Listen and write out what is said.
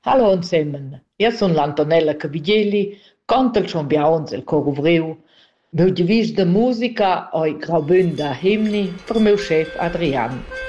Hallo insemen, io sono l'Antonella Cavigeli, conta il champions il coro vriu. Meu giavis da musica oi graubün da himni per meu chef Adrian.